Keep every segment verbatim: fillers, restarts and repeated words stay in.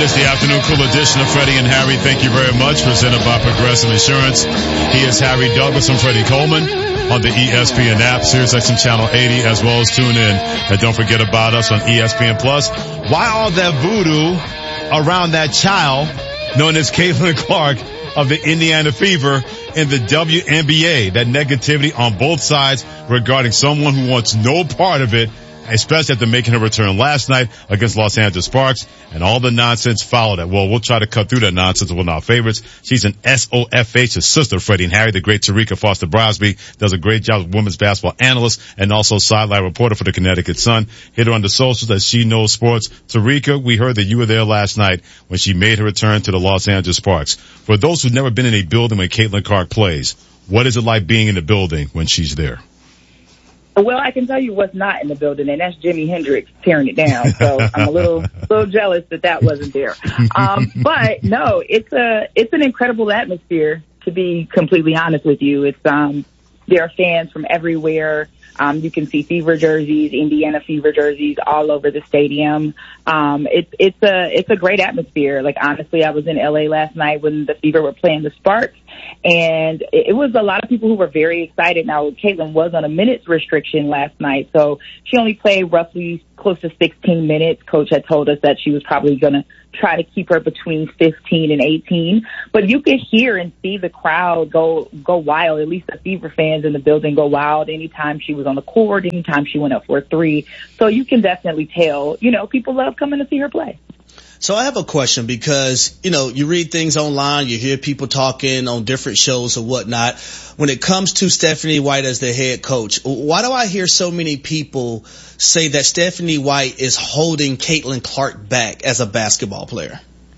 It is the afternoon cool edition of Freddie and Harry. Thank you very much. Presented by Progressive Insurance. He is Harry Douglas and Freddie Coleman on the E S P N app, SiriusXM Channel eighty, as well as tune in. And don't forget about us on E S P N Plus. Why all that voodoo around that child known as Caitlin Clark of the Indiana Fever in the W N B A? That negativity on both sides regarding someone who wants no part of it, especially after making her return last night against Los Angeles Sparks, and all the nonsense followed it. Well, we'll try to cut through that nonsense with our favorites. She's an S O F H, his sister, Freddie and Harry. The great Tarika Foster-Brasby does a great job as women's basketball analyst and also sideline reporter for the Connecticut Sun. Hit her on the socials as she knows sports. Tarika, we heard that you were there last night when she made her return to the Los Angeles Sparks. For those who've never been in a building when Caitlin Clark plays, what is it like being in the building when she's there? Well, I can tell you what's not in the building, and that's Jimi Hendrix tearing it down. So I'm a little, little jealous that that wasn't there. Um, but no, it's a, it's an incredible atmosphere, to be completely honest with you. It's, um, there are fans from everywhere. Um, you can see Fever jerseys, Indiana Fever jerseys all over the stadium. Um, it's, it's a, it's a great atmosphere. Like, honestly, I was in L A last night when the Fever were playing the Sparks, and it was a lot of people who were very excited. Now, Caitlin was on a minutes restriction last night, so she only played roughly close to sixteen minutes. Coach had told us that she was probably going to try to keep her between fifteen and eighteen. But you could hear and see the crowd go go wild. At least the Fever fans in the building go wild anytime she was on the court, anytime she went up for a three. So you can definitely tell, you know, people love coming to see her play. So I have a question because, you know, you read things online, you hear people talking on different shows or whatnot. When it comes to Stephanie White as the head coach, why do I hear so many people say that Stephanie White is holding Caitlin Clark back as a basketball player?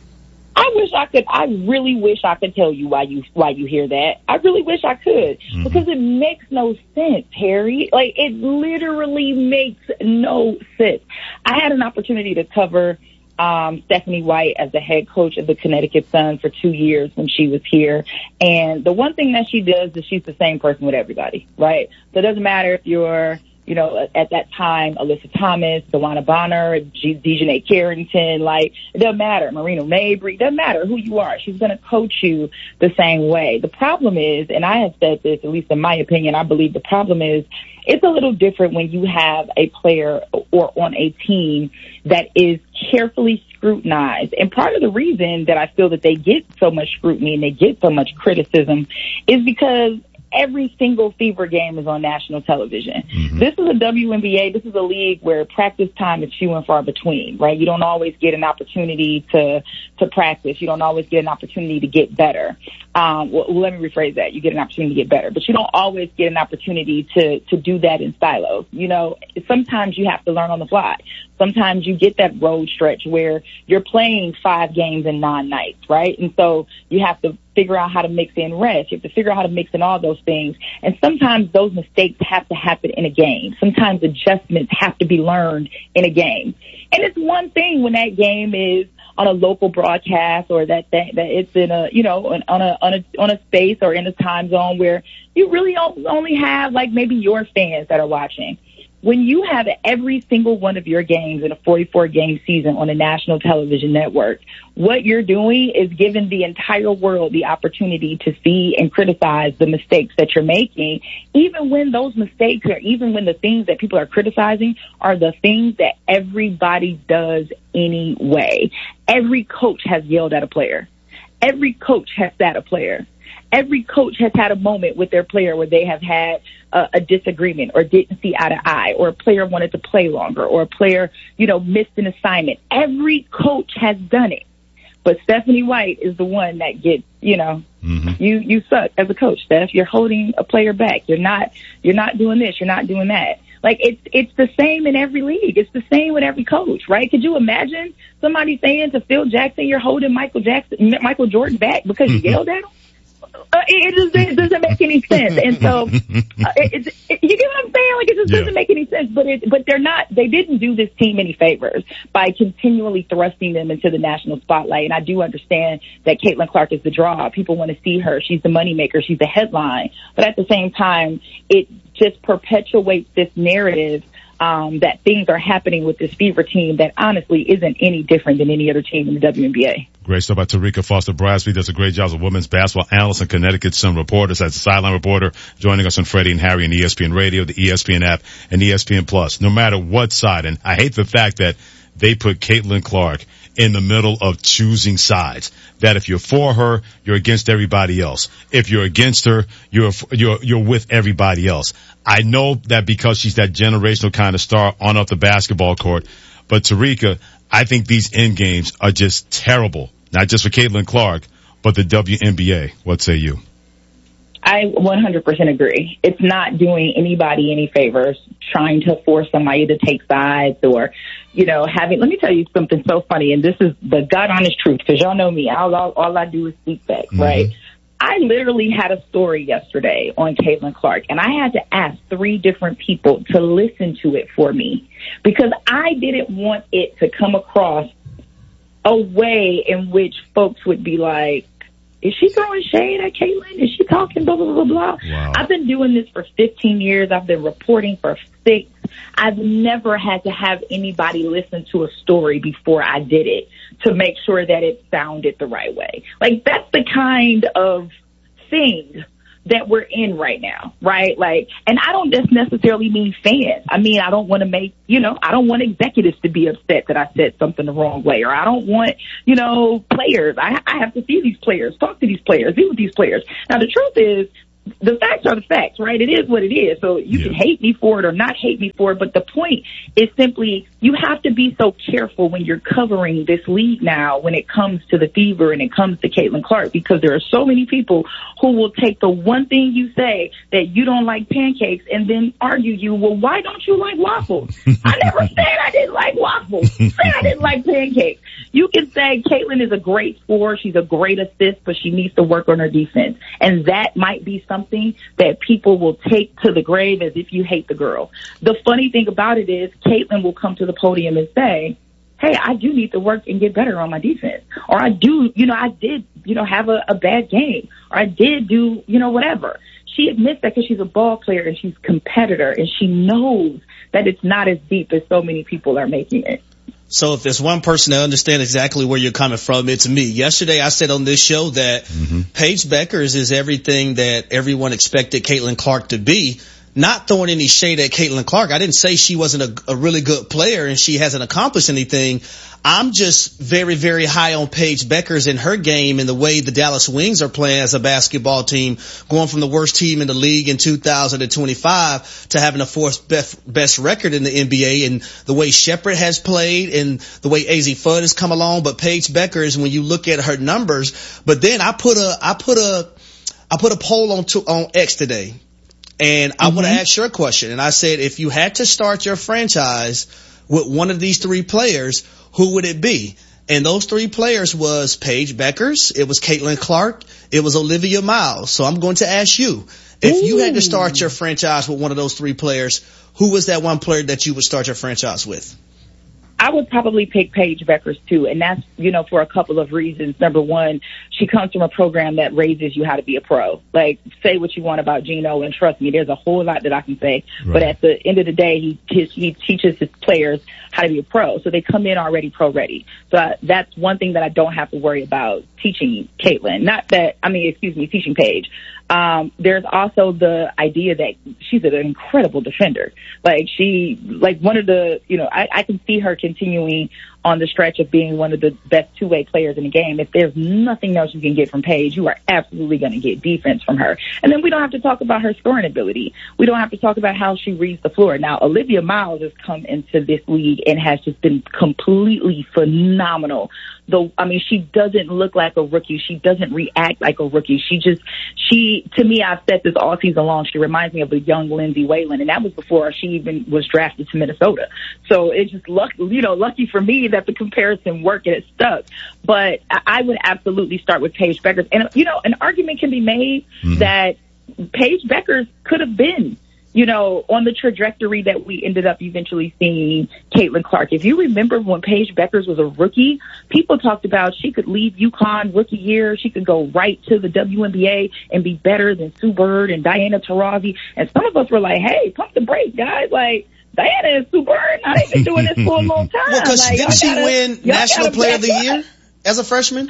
I wish I could, I really wish I could tell you why you, why you hear that. I really wish I could, mm-hmm. because it makes no sense, Harry. Like, it literally makes no sense. I had an opportunity to cover Um, Stephanie White as the head coach of the Connecticut Sun for two years when she was here. And the one thing that she does is she's the same person with everybody, right? So it doesn't matter if you're, you know, at that time, Alyssa Thomas, Dewana Bonner, G- Dejanay Carrington, like, it doesn't matter. Marina Mabry, it doesn't matter who you are. She's going to coach you the same way. The problem is, and I have said this, at least in my opinion, I believe the problem is, it's a little different when you have a player or on a team that is carefully scrutinized. And part of the reason that I feel that they get so much scrutiny and they get so much criticism is because every single Fever game is on national television. Mm-hmm. This is a W N B A. This is a league where practice time is few and far between, right? You don't always get an opportunity to, to practice. You don't always get an opportunity to get better. Um, well, let me rephrase that. You get an opportunity to get better, but you don't always get an opportunity to, to do that in silos. You know, sometimes you have to learn on the fly. Sometimes you get that road stretch where you're playing five games in nine nights, right? And so you have to figure out how to mix in rest. You have to figure out how to mix in all those things. And sometimes those mistakes have to happen in a game. Sometimes adjustments have to be learned in a game. And it's one thing when that game is on a local broadcast or that that, that it's in a, you know, on a, on a, on a space or in a time zone where you really only have like maybe your fans that are watching. When you have every single one of your games in a forty-four game season on a national television network, what you're doing is giving the entire world the opportunity to see and criticize the mistakes that you're making, even when those mistakes or even when the things that people are criticizing are the things that everybody does anyway. Every coach has yelled at a player. Every coach has sat a player. Every coach has had a moment with their player where they have had a, a disagreement or didn't see eye to eye, or a player wanted to play longer, or a player, you know, missed an assignment. Every coach has done it. But Stephanie White is the one that gets, you know, mm-hmm. you, you suck as a coach, Steph. You're holding a player back. You're not, you're not doing this. You're not doing that. Like, it's, it's the same in every league. It's the same with every coach, right? Could you imagine somebody saying to Phil Jackson, you're holding Michael Jackson, Michael Jordan back because you yelled at him? Uh, it, just, it doesn't make any sense. And so, uh, it, it, it, you get what I'm saying? Like, it just yeah. doesn't make any sense. But it, but they're not, they didn't do this team any favors by continually thrusting them into the national spotlight. And I do understand that Caitlin Clark is the draw. People want to see her. She's the moneymaker. She's the headline. But at the same time, it just perpetuates this narrative um, that things are happening with this Fever team that honestly isn't any different than any other team in the W N B A. Great stuff by Terrika Foster-Brasby. Does a great job as a women's basketball analyst and Connecticut Sun reporters as a sideline reporter, joining us on Freddie and Harry and E S P N Radio, the E S P N app, and E S P N Plus. No matter what side, and I hate the fact that they put Caitlin Clark in the middle of choosing sides. That if you're for her, you're against everybody else. If you're against her, you're you're you're with everybody else. I know that because she's that generational kind of star on up the basketball court, but Terrika, I think these end games are just terrible. Not just for Caitlin Clark, but the W N B A. What say you? I one hundred percent agree. It's not doing anybody any favors trying to force somebody to take sides or, you know, having, let me tell you something so funny, and this is the God honest truth, because y'all know me. All, all, all I do is speak back, mm-hmm. right? I literally had a story yesterday on Caitlin Clark, and I had to ask three different people to listen to it for me because I didn't want it to come across a way in which folks would be like, is she throwing shade at Caitlin? Is she talking blah, blah, blah, blah? Wow. I've been doing this for fifteen years. I've been reporting for six. I've never had to have anybody listen to a story before I did it to make sure that it sounded the right way. Like, that's the kind of thing that we're in right now, right? Like, and I don't just necessarily mean fans. I mean, I don't want to make, you know, I don't want executives to be upset that I said something the wrong way, or I don't want, you know, players. I, I have to see these players, talk to these players, be with these players. Now, the truth is, the facts are the facts, right? It is what it is. So you yeah. can hate me for it or not hate me for it. But the point is simply you have to be so careful when you're covering this league now when it comes to the Fever and it comes to Caitlin Clark, because there are so many people who will take the one thing you say that you don't like pancakes and then argue you, well, why don't you like waffles? I never said I didn't like waffles. I said I didn't like pancakes. You can say Caitlin is a great scorer. She's a great assist, but she needs to work on her defense. And that might be something that people will take to the grave as if you hate the girl. The funny thing about it is Caitlin will come to the podium and say, hey, I do need to work and get better on my defense. Or I do, you know, I did, you know, have a, a bad game. Or I did do, you know, whatever. She admits that because she's a ball player and she's a competitor and she knows that it's not as deep as so many people are making it. So if there's one person that understands exactly where you're coming from, it's me. Yesterday I said on this show that mm-hmm. Paige Bueckers is everything that everyone expected Caitlin Clark to be. Not throwing any shade at Caitlin Clark. I didn't say she wasn't a, a really good player and she hasn't accomplished anything. I'm just very, very high on Paige Bueckers in her game and the way the Dallas Wings are playing as a basketball team, going from the worst team in the league in two thousand twenty-five to having a fourth best, best record in the N B A, and the way Shepherd has played and the way A Z Fudd has come along. But Paige Bueckers, when you look at her numbers, but then I put a, I put a, I put a poll on, to, on X today. And I mm-hmm. want to ask you a question. And I said, if you had to start your franchise with one of these three players, who would it be? And those three players was Paige Bueckers, it was Caitlin Clark, it was Olivia Miles. So I'm going to ask you, if Ooh. you had to start your franchise with one of those three players, who was that one player that you would start your franchise with? I would probably pick Paige Bueckers too, and that's, you know, for a couple of reasons. Number one, she comes from a program that raises you how to be a pro. Like, say what you want about Gino, and trust me, there's a whole lot that I can say. Right. But at the end of the day, he his, he teaches his players how to be a pro, so they come in already pro ready. So I, that's one thing that I don't have to worry about teaching Caitlin. Not that, I mean, excuse me, teaching Paige. Um, there's also the idea that she's an incredible defender. Like she, like one of the, you know, I, I can see her continuing on the stretch of being one of the best two-way players in the game. If there's nothing else you can get from Paige, you are absolutely going to get defense from her. And then we don't have to talk about her scoring ability. We don't have to talk about how she reads the floor. Now, Olivia Miles has come into this league and has just been completely phenomenal. Though, I mean, she doesn't look like a rookie. She doesn't react like a rookie. She just, she, to me, I've said this all season long, she reminds me of a young Lindsay Whalen, and that was before she even was drafted to Minnesota. So it's just luck, you know, lucky for me that the comparison worked and it stuck. But I would absolutely start with Paige Bueckers. And, you know, an argument can be made mm-hmm. that Paige Bueckers could have been, you know, on the trajectory that we ended up eventually seeing Caitlin Clark. If you remember when Paige Bueckers was a rookie, people talked about she could leave UConn rookie year. She could go right to the W N B A and be better than Sue Bird and Diana Taurasi. And some of us were like, hey, pump the brake, guys. Like, Diana is super. Now they've been doing this for a long time. Well, because like, didn't she gotta, win National Player of the Year up. as a freshman?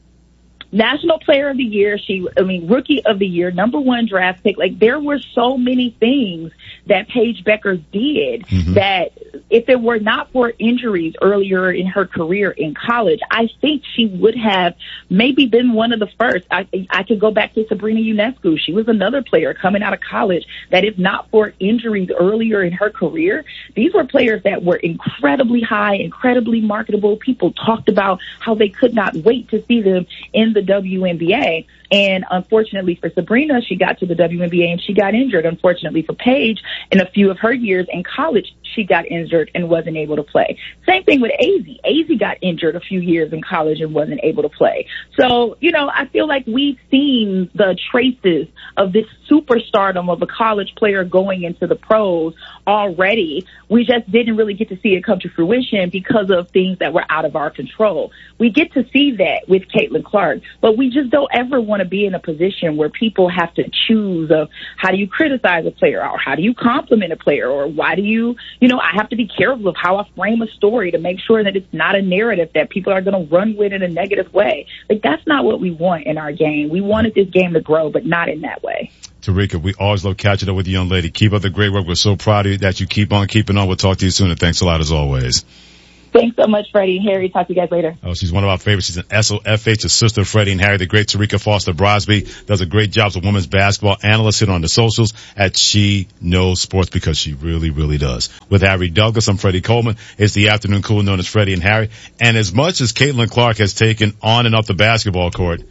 National Player of the Year. She, I mean, Rookie of the Year, number one draft pick. Like, there were so many things that Paige Becker did mm-hmm. that if it were not for injuries earlier in her career in college, I think she would have maybe been one of the first. I, I could go back to Sabrina Ionescu. She was another player coming out of college that if not for injuries earlier in her career, these were players that were incredibly high, incredibly marketable. People talked about how they could not wait to see them in the W N B A. And unfortunately for Sabrina, she got to the W N B A and she got injured. Unfortunately for Paige, in a few of her years in college, she got injured and wasn't able to play. Same thing with Azzi. Azzi got injured a few years in college and wasn't able to play. So, you know, I feel like we've seen the traces of this superstardom of a college player going into the pros already. We just didn't really get to see it come to fruition because of things that were out of our control. We get to see that with Caitlin Clark, but we just don't ever want to be in a position where people have to choose of how do you criticize a player or how do you compliment a player or why do you, you know, I have to be careful of how I frame a story to make sure that it's not a narrative that people are going to run with in a negative way. Like, that's not what we want in our game. We wanted this game to grow, but not in that way. Tarika, we always love catching up with you, young lady. Keep up the great work. We're so proud of you that you keep on keeping on. We'll talk to you soon, and thanks a lot as always. Thanks so much, Freddie and Harry. Talk to you guys later. Oh, she's one of our favorites. She's an S O F H, a sister of Freddie and Harry. The great Tarika Foster Brosby does a great job as a women's basketball analyst. Hit on the socials at She Knows Sports because she really, really does. With Harry Douglas, I'm Freddie Coleman. It's the afternoon crew known as Freddie and Harry. And as much as Caitlin Clark has taken on and off the basketball court,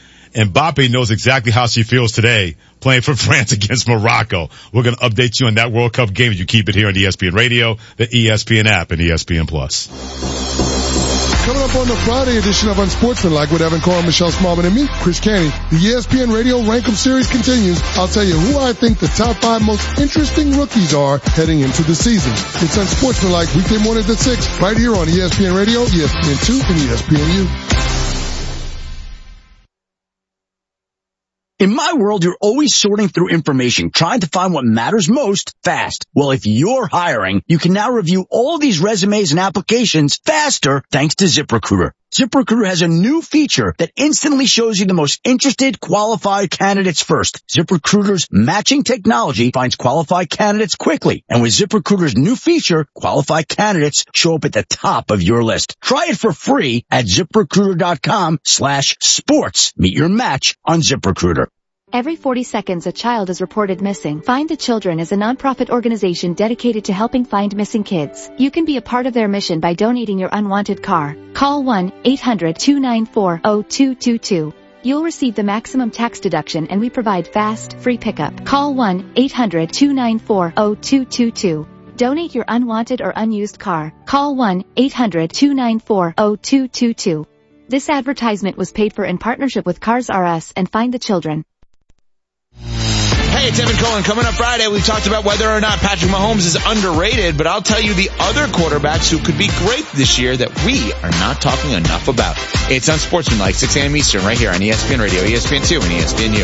Mbappe knows exactly how she feels today playing for France against Morocco. We're going to update you on that World Cup game as you keep it here on E S P N Radio, the E S P N app, and E S P N Plus. Coming up on the Friday edition of Unsportsmanlike with Evan Cohen, Michelle Smallman, and me, Chris Canty, the E S P N Radio Rankum series continues. I'll tell you who I think the top five most interesting rookies are heading into the season. It's Unsportsmanlike weekday mornings at six right here on E S P N Radio, E S P N two, and E S P N U. In my world, you're always sorting through information, trying to find what matters most fast. Well, if you're hiring, you can now review all these resumes and applications faster thanks to ZipRecruiter. ZipRecruiter has a new feature that instantly shows you the most interested, qualified candidates first. ZipRecruiter's matching technology finds qualified candidates quickly. And with ZipRecruiter's new feature, qualified candidates show up at the top of your list. Try it for free at ZipRecruiter.com slash sports. Meet your match on ZipRecruiter. Every forty seconds a child is reported missing. Find the Children is a nonprofit organization dedicated to helping find missing kids. You can be a part of their mission by donating your unwanted car. Call one eight hundred two nine four zero two two two. You'll receive the maximum tax deduction and we provide fast, free pickup. Call one eight hundred two nine four zero two two two. Donate your unwanted or unused car. Call one eight hundred two nine four zero two two two. This advertisement was paid for in partnership with Cars R Us and Find the Children. Hey, it's Evan Cohen. Coming up Friday, we've talked about whether or not Patrick Mahomes is underrated, but I'll tell you the other quarterbacks who could be great this year that we are not talking enough about. It's Unsportsmanlike, six a.m. Eastern, right here on E S P N Radio, E S P N two, and E S P N U.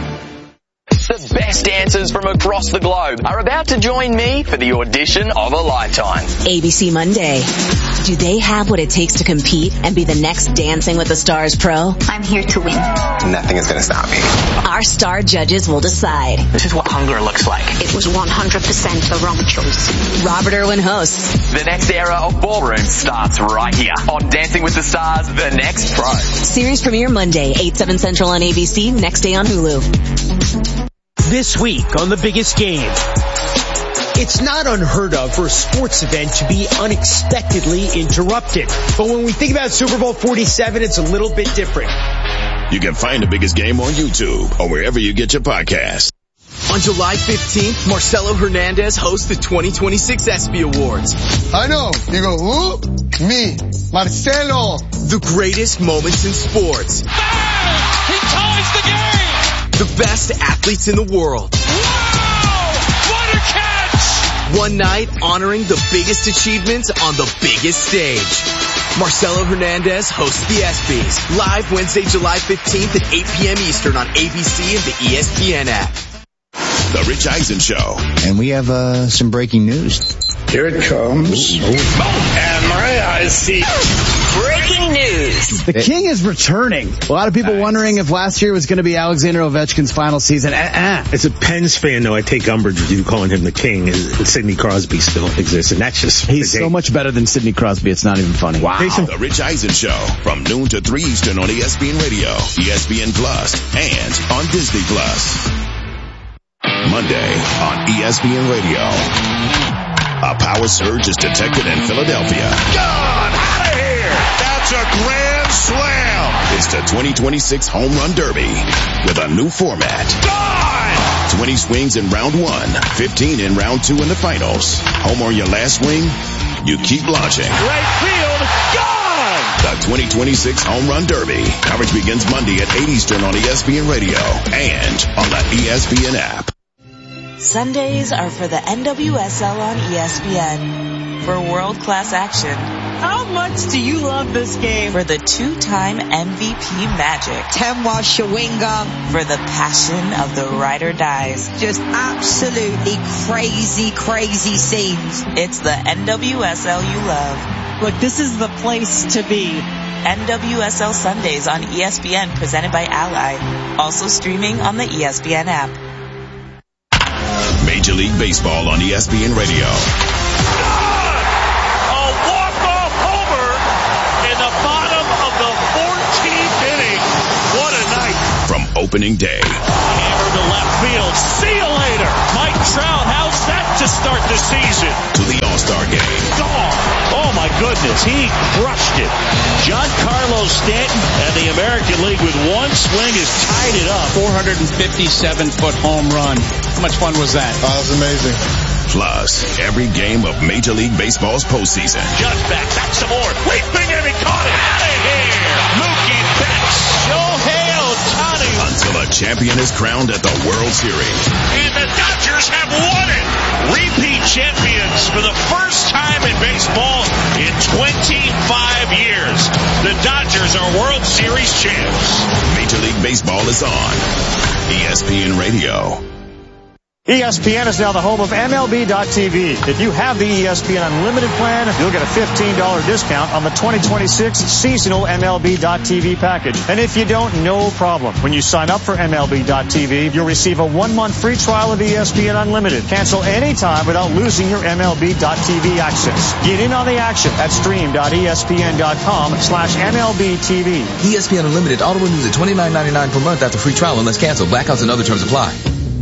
The best dancers from across the globe are about to join me for the audition of a lifetime. A B C Monday. Do they have what it takes to compete and be the next Dancing with the Stars pro? I'm here to win. Nothing is going to stop me. Our star judges will decide. This is what hunger looks like. It was one hundred percent the wrong choice. Robert Irwin hosts. The next era of ballroom starts right here on Dancing with the Stars, The Next Pro. Series premiere Monday, eight, seven Central on A B C, next day on Hulu. This week on The Biggest Game. It's not unheard of for a sports event to be unexpectedly interrupted. But when we think about Super Bowl forty-seven, it's a little bit different. You can find The Biggest Game on YouTube or wherever you get your podcasts. On July fifteenth, Marcelo Hernandez hosts the twenty twenty-six ESPY Awards. I know. You go, who? Me. Marcelo. The greatest moments in sports. Ah! He ties the game! The best athletes in the world. Wow! What a catch! One night honoring the biggest achievements on the biggest stage. Marcelo Hernandez hosts the ESPYs. Live Wednesday, July fifteenth at eight p.m. Eastern on A B C and the E S P N app. The Rich Eisen Show. And we have uh, some breaking news. Here it comes. And my eyes see. Breaking news. The King is returning. A lot of people nice. wondering if last year was going to be Alexander Ovechkin's final season. Uh-uh. As a Pens fan, though, I take umbrage with you calling him the King. Sidney Crosby still exists, and that's just... He's so much better than Sidney Crosby, it's not even funny. Wow. The Rich Eisen Show, from noon to three Eastern on E S P N Radio, E S P N Plus, and on Disney Plus. Monday on E S P N Radio. A power surge is detected in Philadelphia. Gone! Out of here! That's a grand slam! It's the twenty twenty-six Home Run Derby with a new format. Gone! twenty swings in round one, fifteen in round two in the finals. Home on your last swing, you keep launching. Right field, gone! The twenty twenty-six Home Run Derby. Coverage begins Monday at eight Eastern on E S P N Radio and on the E S P N app. Sundays are for the N W S L on E S P N. For world-class action. How much do you love this game? For the two-time M V P magic. Temwa Shawinga. For the passion of the ride or dies. Just absolutely crazy, crazy scenes. It's the N W S L you love. Look, this is the place to be. N W S L Sundays on E S P N, presented by Ally. Also streaming on the E S P N app. Major League Baseball on E S P N Radio. A walk-off homer in the bottom of the fourteenth inning. What a night. From opening day. Hammer to left field. See you later. Mike Trout, how's that to start the season? To the All-Star game. Gone. Oh my goodness, he crushed it. Giancarlo Stanton and the American League with one swing has tied it up. four hundred fifty-seven foot home run. How much fun was that? Oh, that was amazing. Plus, every game of Major League Baseball's postseason. Just back, back some more. Leaping and he caught it. Out of here. Mookie Betts. Shohei Ohtani. Until a champion is crowned at the World Series. And the Dodgers have won it. Repeat champions for the first time in baseball in twenty-five years. The Dodgers are World Series champs. Major League Baseball is on E S P N Radio. E S P N is now the home of M L B dot T V. If you have the E S P N Unlimited plan, you'll get a fifteen dollars discount on the twenty twenty-six seasonal M L B dot T V package. And if you don't, no problem. When you sign up for M L B dot T V, you'll receive a one-month free trial of E S P N Unlimited. Cancel anytime without losing your M L B dot T V access. Get in on the action at stream dot E S P N dot com slash M L B T V. E S P N Unlimited auto renews at twenty-nine ninety-nine per month after free trial unless canceled. Blackouts and other terms apply.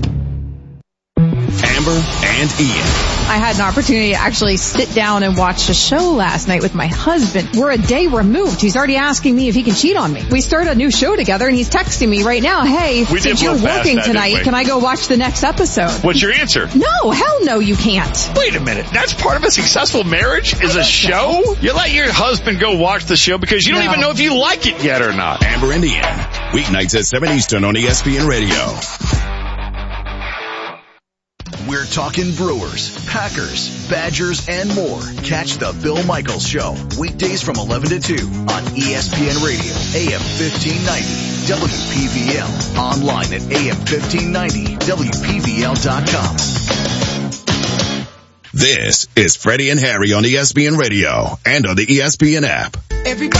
Amber and Ian. I had an opportunity to actually sit down and watch a show last night with my husband. We're a day removed. He's already asking me if he can cheat on me. We started a new show together and he's texting me right now, hey, we since you're working that, tonight, can I go watch the next episode? What's your answer? No, hell no, you can't. Wait a minute. That's part of a successful marriage is a show? So. You let your husband go watch the show because you don't no. even know if you like it yet or not. Amber and Ian. Weeknights at seven Eastern on E S P N Radio. We're talking Brewers, Packers, Badgers, and more. Catch the Bill Michaels Show, weekdays from eleven to two on E S P N Radio, A M fifteen ninety, W P V L, online at A M fifteen ninety, W P V L dot com. This is Freddie and Harry on E S P N Radio and on the E S P N app. Everybody